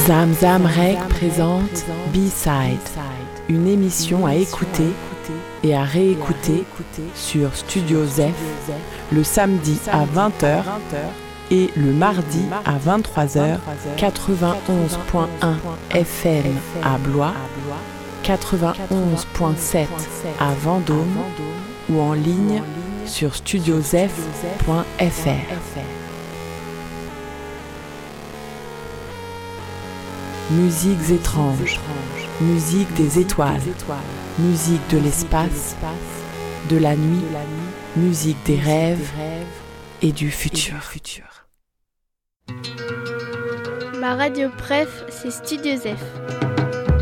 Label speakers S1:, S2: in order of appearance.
S1: Zamzam Rec présente B-Side, une émission à écouter et à réécouter sur Studio Zef le samedi à 20h et le mardi à 23h, 91.1 FM à Blois, 91.7 à Vendôme ou en ligne sur studiozef.fr. Musiques étranges, musique des étoiles, musique de l'espace, de la nuit, musique des rêves et du futur.
S2: Ma radio préf, c'est Studio Zef.